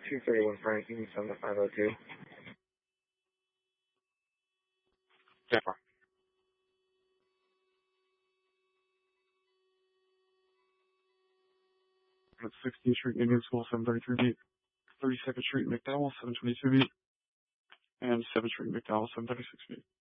231 Franklin, 7502. Denver. At 16th Street, Indian School, 733 feet. 32nd Street, McDowell, 722 feet. And 7th Street, McDowell, 736 feet.